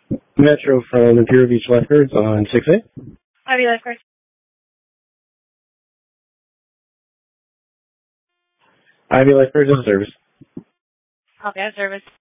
Metro from Imperial Beach Lifeguards on 6A. Ivy Lifeguards. Ivy Lifeguards on service. Okay, service.